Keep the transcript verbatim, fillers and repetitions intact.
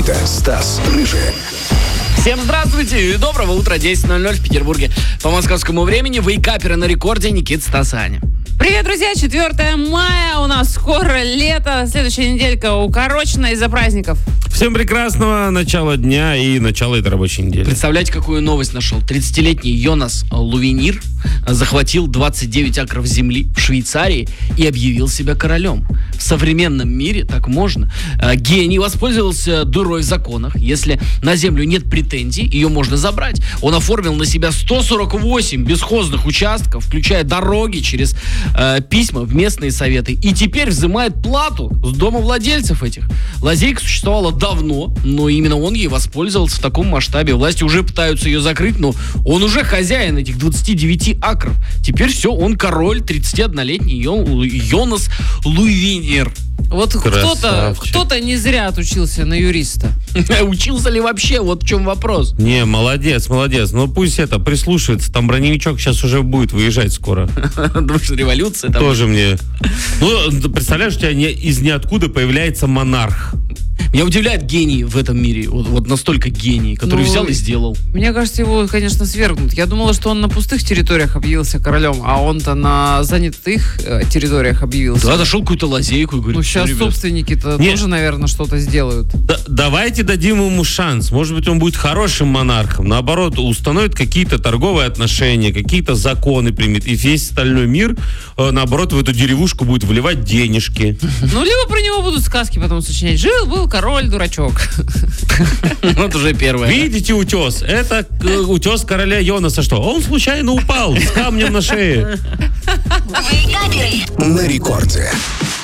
Никита, Стас, Рыжий. Всем здравствуйте и доброго утра, десять ноль ноль в Петербурге. По московскому времени вейкаперы на рекорде Никита, Стас, Аня. Привет, друзья! четвёртое мая, у нас скоро лето, следующая неделька укорочена из-за праздников. Всем прекрасного начала дня и начала этой рабочей недели. Представляете, какую новость нашел? тридцатилетний Йонас Лувенир захватил двадцать девять акров земли в Швейцарии и объявил себя королем. В современном мире так можно. Гений воспользовался дырой в законах. Если на землю нет претензий, ее можно забрать. Он оформил на себя сто сорок восемь бесхозных участков, включая дороги через э, письма в местные советы. И теперь взимает плату с домовладельцев этих. Лазейка существовала давно, но именно он ей воспользовался в таком масштабе. Власти уже пытаются ее закрыть, но он уже хозяин этих двадцати девяти акров. Теперь все, он король, тридцатиоднолетний Йонас Лувенир. Вот кто-то, кто-то не зря отучился на юриста. Учился ли вообще? Вот в чем вопрос. Не, молодец, молодец. Но пусть это прислушивается. Там броневичок сейчас уже будет выезжать скоро. Потому что революция там. Тоже мне. Ну, представляешь, у тебя не, из ниоткуда появляется монарх. Меня удивляет гений в этом мире. Вот, вот настолько гений, который Ну, взял и сделал. Мне кажется, его, конечно, свергнут. Я думала, что он на пустых территориях объявился королем, а он-то на занятых э, территориях объявился. Да, нашел какую-то лазейку и говорит: Ну, сейчас ребят, собственники-то Не. тоже, наверное, что-то сделают. Да, давайте дадим ему шанс. Может быть, он будет хорошим монархом. Наоборот, установит какие-то торговые отношения, какие-то законы примет. И весь остальной мир, э, наоборот, в эту деревушку будет вливать денежки. Ну, либо про него будут сказки потом сочинять. Жил-был король, дурачок. Вот уже первое. Видите утес? Это э, утес короля Йонаса. Что? Он случайно упал с камнем на шее. На рекорде.